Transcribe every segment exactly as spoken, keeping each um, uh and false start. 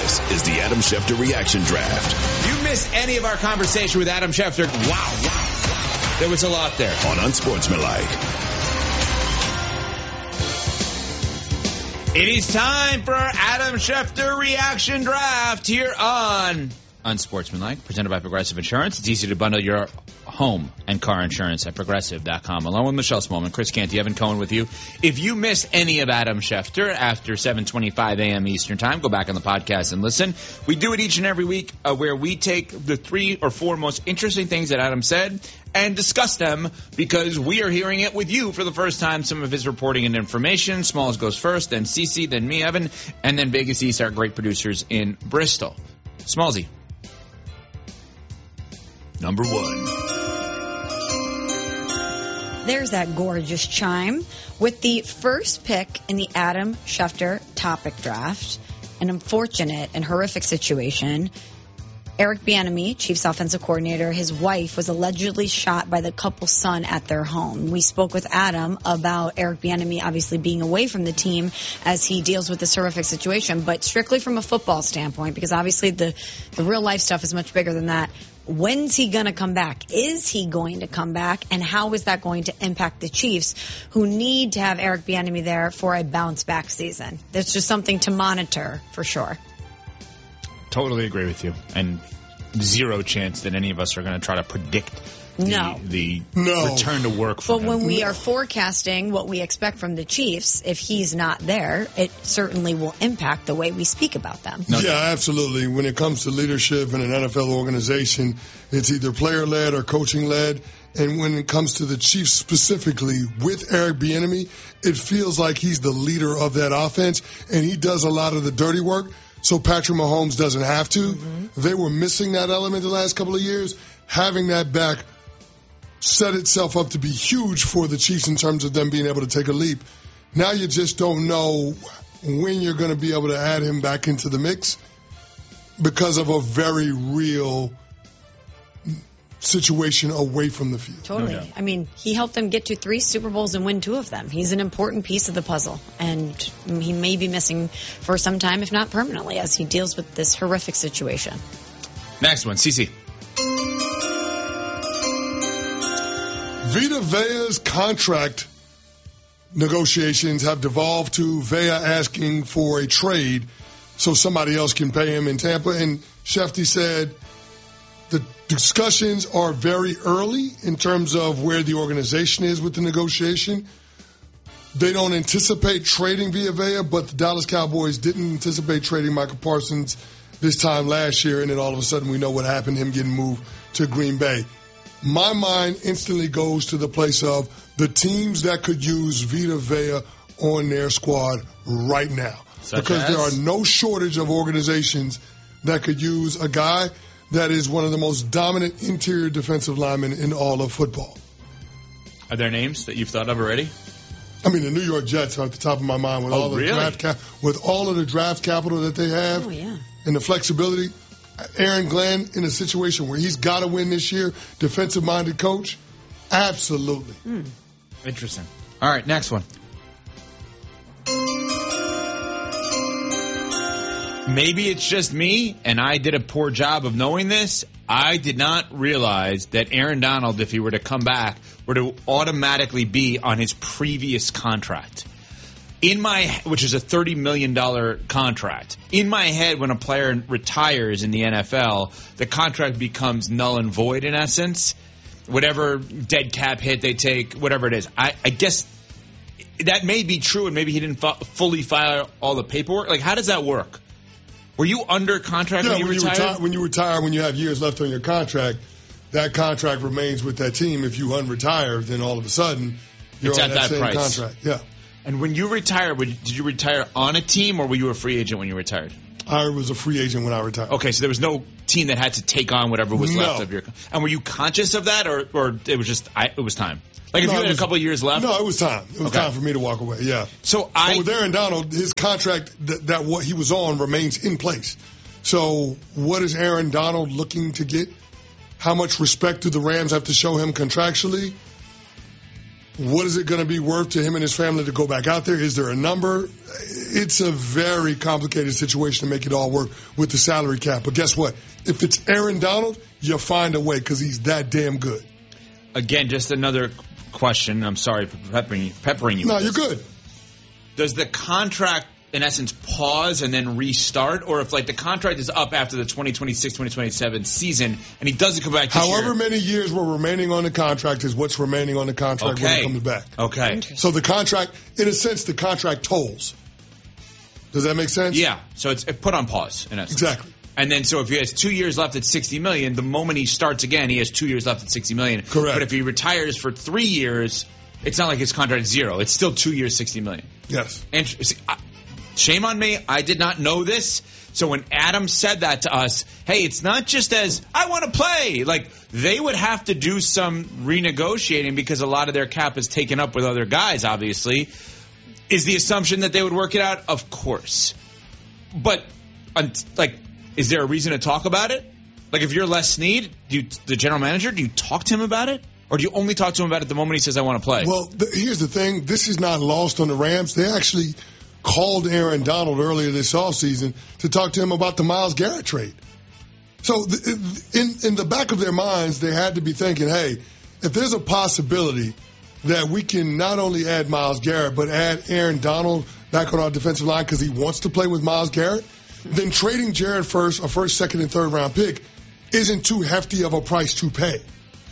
This is the Adam Schefter Reaction Draft. If you missed any of our conversation with Adam Schefter, wow, wow, wow. There was a lot there. On Unsportsmanlike. It is time for our Adam Schefter Reaction Draft here on Unsportsmanlike, presented by Progressive Insurance. It's easy to bundle your home and car insurance at Progressive dot com. Along with Michelle Smallman, Chris Canty, Evan Cohen with you. If you missed any of Adam Schefter after seven twenty-five a.m. Eastern Time, go back on the podcast and listen. We do it each and every week uh, where we take the three or four most interesting things that Adam said and discuss them because we are hearing it with you for the first time, some of his reporting and information. Smalls goes first, then Cece, then me, Evan, and then Vegas East, our great producers in Bristol. Smallsy. Number one. There's that gorgeous chime. With the first pick in the Adam Schefter topic draft, an unfortunate and horrific situation. Eric Bieniemy, Chiefs offensive coordinator, his wife was allegedly shot by the couple's son at their home. We spoke with Adam about Eric Bieniemy obviously being away from the team as he deals with this horrific situation, but strictly from a football standpoint, because obviously the, the real life stuff is much bigger than that. When's he going to come back? Is he going to come back? And how is that going to impact the Chiefs, who need to have Eric Bieniemy there for a bounce-back season? There's just something to monitor for sure. Totally agree with you. And zero chance that any of us are going to try to predict the, no. the no. return to work for But him. when we are forecasting what we expect from the Chiefs, if he's not there, it certainly will impact the way we speak about them. No, yeah, absolutely. When it comes to leadership in an N F L organization, it's either player-led or coaching-led. And when it comes to the Chiefs specifically, with Eric Bieniemy, it feels like he's the leader of that offense, and he does a lot of the dirty work. So Patrick Mahomes doesn't have to. Mm-hmm. They were missing that element the last couple of years. Having that back set itself up to be huge for the Chiefs in terms of them being able to take a leap. Now you just don't know when you're going to be able to add him back into the mix because of a very real situation away from the field. Totally. No doubt. I mean, he helped them get to three Super Bowls and win two of them. He's an important piece of the puzzle, and he may be missing for some time, if not permanently, as he deals with this horrific situation. Next one, Cece. Vita Vea's contract negotiations have devolved to Vea asking for a trade so somebody else can pay him in Tampa. And Schefter said the discussions are very early in terms of where the organization is with the negotiation. They don't anticipate trading Vita Vea, but the Dallas Cowboys didn't anticipate trading Michael Parsons this time last year, and then all of a sudden we know what happened, him getting moved to Green Bay. My mind instantly goes to the place of the teams that could use Vita Vea on their squad right now. Such because as? There are no shortage of organizations that could use a guy that is one of the most dominant interior defensive linemen in all of football. Are there names that you've thought of already? I mean, the New York Jets are at the top of my mind with Oh, all the really? draft cap- with all of the draft capital that they have Oh, yeah. and the flexibility. Aaron Glenn in a situation where he's got to win this year, defensive-minded coach, absolutely. Mm. Interesting. All right, next one. Maybe it's just me, and I did a poor job of knowing this. I did not realize that Aaron Donald, if he were to come back, were to automatically be on his previous contract. In my, which is a thirty million dollars contract. In my head, when a player retires in the N F L, the contract becomes null and void in essence. Whatever dead cap hit they take, whatever it is. I, I guess that may be true, and maybe he didn't fu- fully file all the paperwork. Like, how does that work? Were you under contract Yeah, when you when retired? You retire, when you retire, when you have years left on your contract, that contract remains with that team. If you unretire, then all of a sudden you're It's on at that, that same price. contract. Yeah. And when you retired, did you retire on a team, or were you a free agent when you retired? I was a free agent when I retired. Okay, so there was no team that had to take on whatever was No. left of your. And were you conscious of that, or or it was just I, it was time? Like if No, you it had was- a couple of years left. No, it was time. It was Okay. time for me to walk away. Yeah. So I. But with Aaron Donald, his contract that, that what he was on remains in place. So what is Aaron Donald looking to get? How much respect do the Rams have to show him contractually? What is it going to be worth to him and his family to go back out there? Is there a number? It's a very complicated situation to make it all work with the salary cap. But guess what? If it's Aaron Donald, you'll find a way because he's that damn good. Again, just another question. I'm sorry for peppering, peppering you. No, with you're this. good. Does the contract, in essence, pause and then restart? Or if, like, the contract is up after the twenty twenty-six twenty twenty-seven season and he doesn't come back this However year? many years were remaining on the contract is what's remaining on the contract Okay. when it comes back. Okay. So the contract, in a sense, the contract tolls. Does that make sense? Yeah. So it's put on pause, in essence. Exactly. And then, so if he has two years left at sixty million dollars, the moment he starts again, he has two years left at sixty million dollars. Correct. But if he retires for three years, it's not like his contract is zero. It's still two years, sixty million dollars. Yes. And see, I, shame on me. I did not know this. So when Adam said that to us, hey, it's not just as, I want to play. Like, they would have to do some renegotiating because a lot of their cap is taken up with other guys, obviously. Is the assumption that they would work it out? Of course. But, like, is there a reason to talk about it? Like, if you're Les Snead, do you, the general manager, do you talk to him about it? Or do you only talk to him about it the moment he says, I want to play? Well, th- here's the thing. This is not lost on the Rams. They actually called Aaron Donald earlier this offseason to talk to him about the Myles Garrett trade. So th- in, in the back of their minds, they had to be thinking, hey, if there's a possibility that we can not only add Myles Garrett, but add Aaron Donald back on our defensive line because he wants to play with Myles Garrett, then trading Jared first, a first, second, and third round pick isn't too hefty of a price to pay.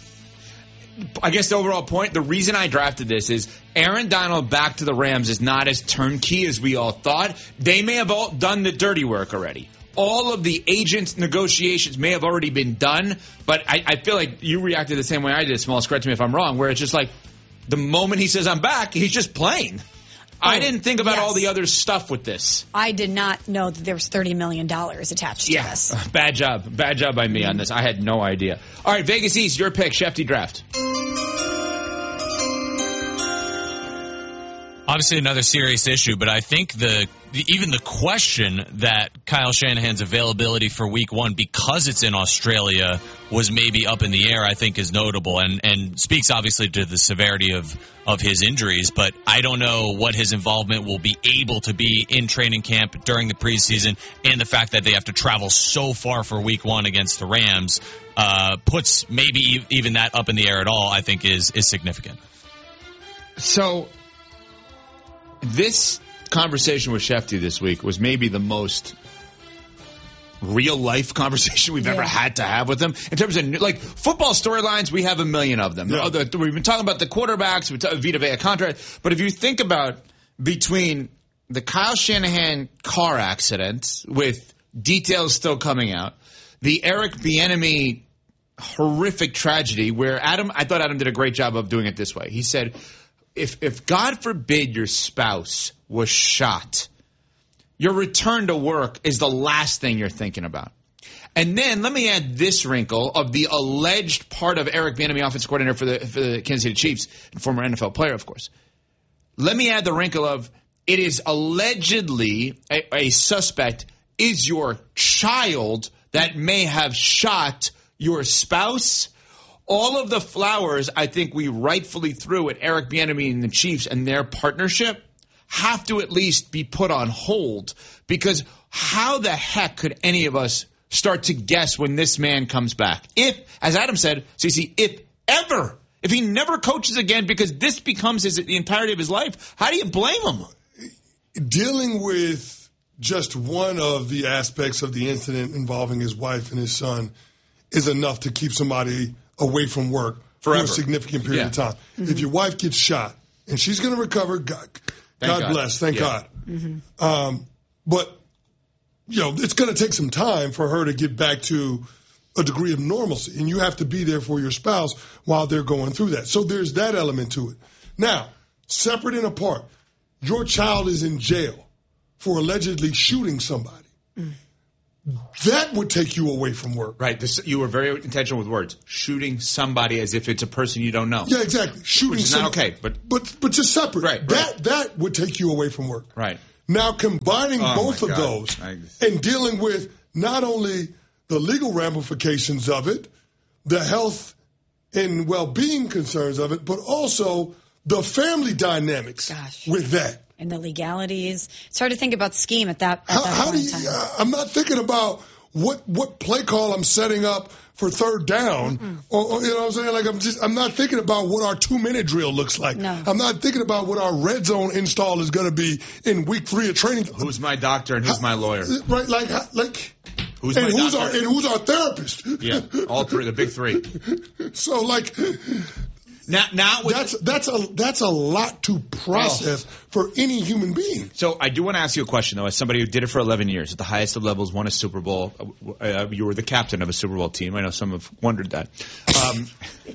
I guess the overall point, the reason I drafted this is Aaron Donald back to the Rams is not as turnkey as we all thought. They may have all done the dirty work already. All of the agents' negotiations may have already been done, but I, I feel like you reacted the same way I did, Smalls, correct me if I'm wrong, where it's just like the moment he says I'm back, he's just playing. Oh, I didn't think about yes. all the other stuff with this. I did not know that there was thirty million dollars attached to Yeah, this. bad job. Bad job by me on this. I had no idea. All right, Vegas East, your pick, Shefty draft. Obviously another serious issue, but I think the, the even the question that Kyle Shanahan's availability for week one, because it's in Australia, was maybe up in the air, I think is notable and, and speaks obviously to the severity of, of his injuries, but I don't know what his involvement will be able to be in training camp during the preseason, and the fact that they have to travel so far for week one against the Rams uh, puts maybe even that up in the air at all, I think is, is significant. So this conversation with Shefty this week was maybe the most real-life conversation we've Yeah. ever had to have with him. In terms of, like, football storylines, we have a million of them. Yeah. Oh, the- We've been talking about the quarterbacks, we talk, Vita Vea contract, but if you think about between the Kyle Shanahan car accident, with details still coming out, the Eric Bieniemy horrific tragedy, where Adam, I thought Adam did a great job of doing it this way. He said, if if God forbid your spouse was shot, your return to work is the last thing you're thinking about. And then let me add this wrinkle of the alleged part of Eric Bieniemy, offensive coordinator for the for the Kansas City Chiefs, and former N F L player, of course. Let me add the wrinkle of it is allegedly a, a suspect is your child that may have shot your spouse. All of the flowers I think we rightfully threw at Eric Bieniemy and the Chiefs and their partnership have to at least be put on hold, because how the heck could any of us start to guess when this man comes back? If, as Adam said, CeCe, if ever, if he never coaches again because this becomes his, the entirety of his life, how do you blame him? Dealing with just one of the aspects of the incident involving his wife and his son is enough to keep somebody away from work Forever. for a significant period Yeah. of time. Mm-hmm. If your wife gets shot, and she's going to recover, God, God, God. bless, thank Yeah. God. Mm-hmm. Um, but, you know, it's going to take some time for her to get back to a degree of normalcy, and you have to be there for your spouse while they're going through that. So there's that element to it. Now, separate and apart, your child is in jail for allegedly shooting somebody. Mm. That would take you away from work. Right. This, you were very intentional with words. Shooting somebody as if it's a person you don't know. Yeah, exactly. Shooting Which is not okay, but- but but just separate. Right, That right. that would take you away from work. Right. Now combining Oh, both my of God. those I- and dealing with not only the legal ramifications of it, the health and well-being concerns of it, but also the family dynamics Gosh. with that. And the legalities. It's hard to think about scheme at that, at How, that how point do in you, time. uh, I'm not thinking about what what play call I'm setting up for third down, or, or you know what I'm saying? Like I'm just I'm not thinking about what our two minute drill looks like. No. I'm not thinking about what our red zone install is going to be in week three of training. Who's my doctor and who's my lawyer? Right, like like. Who's and my who's doctor? our and who's our therapist? Yeah, all three, the big three. So like. Now, now with That's that's a that's a lot to process Oh. for any human being. So I do want to ask you a question, though. As somebody who did it for eleven years at the highest of levels, won a Super Bowl, uh, you were the captain of a Super Bowl team. I know some have wondered that. Um,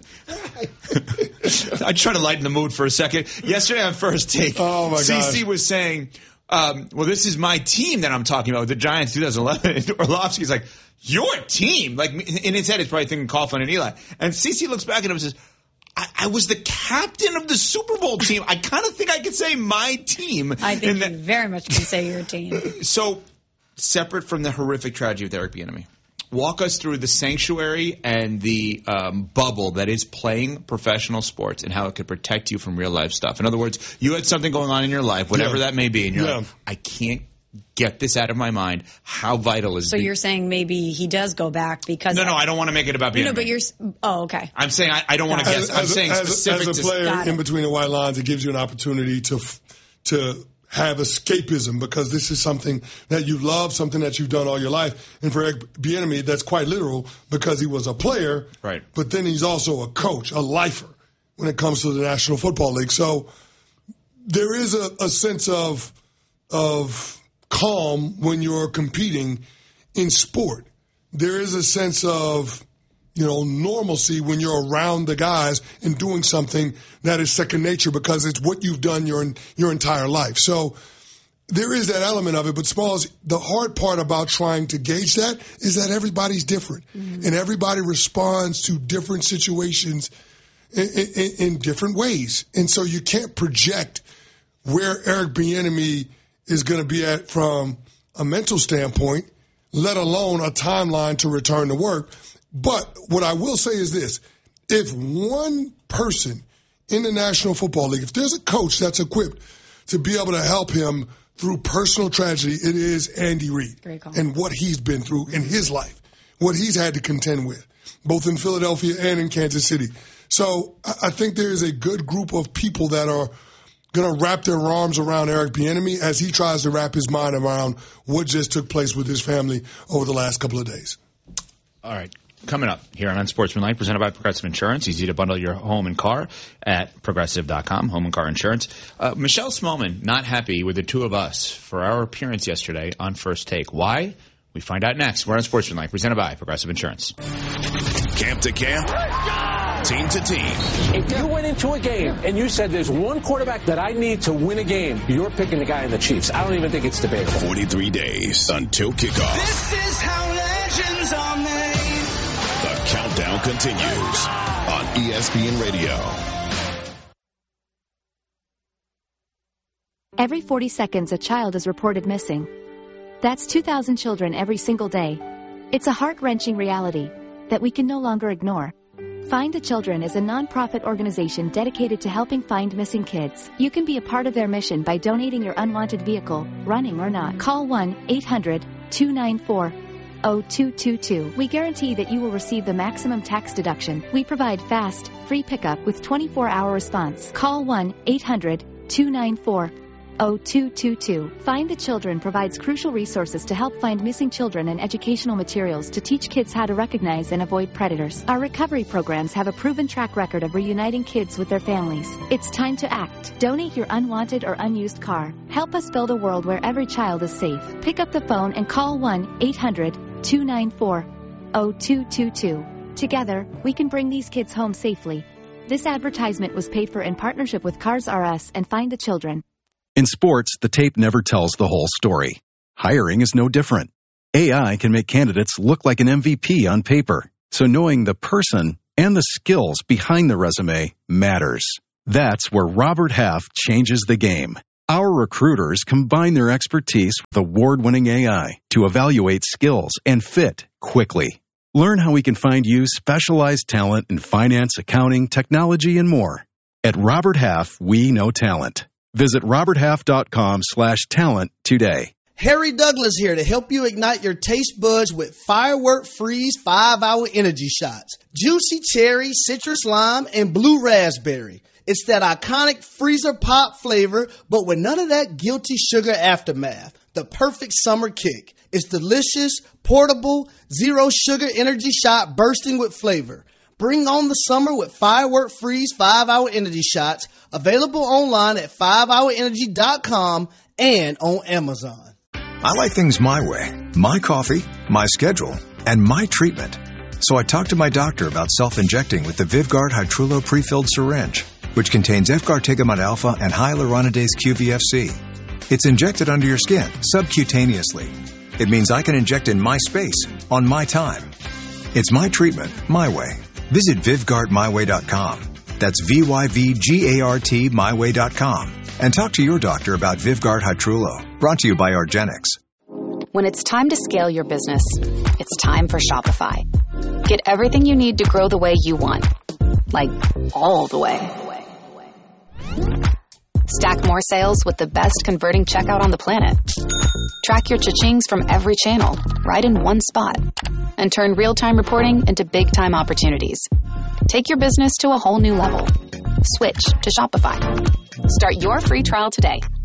I try to lighten the mood for a second. Yesterday on First Take, Oh, my C C gosh. was saying, um, well, this is my team that I'm talking about, the Giants twenty eleven. And Orlovsky's like, your team? Like, in his head, he's probably thinking Coughlin and Eli. And C C looks back at him and says, I, I was the captain of the Super Bowl team. I kind of think I could say my team. I think And you very much can say your team. So, separate from the horrific tragedy with Eric Bieniemy, walk us through the sanctuary and the um, bubble that is playing professional sports and how it could protect you from real life stuff. In other words, you had something going on in your life, whatever Yeah. that may be, and you're Yeah. like, I can't get this out of my mind. How vital is So the- you're saying maybe he does go back because No, no, I don't want to make it about Bieniemy. No, but you're. s- Oh, okay. I'm saying I, I don't want to Got it. guess. As, I'm as, saying as, specific as a to player Got in it. between the white lines, it gives you an opportunity to f- to have escapism because this is something that you love, something that you've done all your life. And for Eric Bieniemy, that's quite literal because he was a player, Right. but then he's also a coach, a lifer when it comes to the National Football League. So there is a, a sense of of calm when you're competing in sport. There is a sense of, you know, normalcy when you're around the guys and doing something that is second nature because it's what you've done your your entire life. So there is that element of it. But Smalls, the hard part about trying to gauge that is that everybody's different, mm-hmm. and everybody responds to different situations in, in, in different ways. And so you can't project where Eric Bieniemy is going to be at from a mental standpoint, let alone a timeline to return to work. But what I will say is this. If one person in the National Football League, if there's a coach that's equipped to be able to help him through personal tragedy, it is Andy Reid. Great call. And what he's been through in his life, what he's had to contend with, both in Philadelphia and in Kansas City. So I I think there is a good group of people that are going to wrap their arms around Eric Bieniemy as he tries to wrap his mind around what just took place with his family over the last couple of days. All right. Coming up here on Unsportsmanlike, presented by Progressive Insurance. Easy to bundle your home and car at Progressive dot com, home and car insurance. Uh, Michelle Smallman, not happy with the two of us for our appearance yesterday on First Take. Why? We find out next. We're on Unsportsmanlike, presented by Progressive Insurance. Camp to camp, team to team. If you went into a game and you said there's one quarterback that I need to win a game, you're picking the guy in the Chiefs. I don't even think it's debatable. forty-three days until kickoff. This is how legends are made. The countdown continues on E S P N Radio. Every forty seconds, a child is reported missing. That's two thousand children every single day. It's a heart-wrenching reality that we can no longer ignore. Find the Children is a non-profit organization dedicated to helping find missing kids. You can be a part of their mission by donating your unwanted vehicle, running or not. Call one eight hundred two nine four oh two two two. We guarantee that you will receive the maximum tax deduction. We provide fast, free pickup with twenty-four hour response. Call one eight hundred two nine four oh two two two. Find the Children provides crucial resources to help find missing children and educational materials to teach kids how to recognize and avoid predators. Our recovery programs have a proven track record of reuniting kids with their families. It's time to act. Donate your unwanted or unused car. Help us build a world where every child is safe. Pick up the phone and call one eight hundred two nine four oh two two two. Together, we can bring these kids home safely. This advertisement was paid for in partnership with Cars R Us and Find the Children. In sports, the tape never tells the whole story. Hiring is no different. A I can make candidates look like an M V P on paper, so knowing the person and the skills behind the resume matters. That's where Robert Half changes the game. Our recruiters combine their expertise with award-winning A I to evaluate skills and fit quickly. Learn how we can find you specialized talent in finance, accounting, technology, and more. At Robert Half, we know talent. Visit roberthalf.com slash talent today. Harry Douglas here to help you ignite your taste buds with Firework Freeze five hour Energy Shots. Juicy cherry, citrus lime, and blue raspberry. It's that iconic freezer pop flavor, but with none of that guilty sugar aftermath. The perfect summer kick. It's delicious, portable, zero sugar energy shot bursting with flavor. Bring on the summer with Firework Freeze five hour Energy Shots, available online at five hour energy dot com and on Amazon. I like things my way, my coffee, my schedule, and my treatment. So I talked to my doctor about self-injecting with the Vyvgart Hytrulo pre-filled syringe, which contains efgartigimod alpha and hyaluronidase Q V F C. It's injected under your skin, subcutaneously. It means I can inject in my space, on my time. It's my treatment, my way. Visit Vyvgart my way dot com. That's V Y V G A R T my way dot com. And talk to your doctor about Vyvgart Hytrulo. Brought to you by Argenix. When it's time to scale your business, it's time for Shopify. Get everything you need to grow the way you want. Like, all the way. Stack more sales with the best converting checkout on the planet. Track your cha-chings from every channel, right in one spot. And turn real-time reporting into big-time opportunities. Take your business to a whole new level. Switch to Shopify. Start your free trial today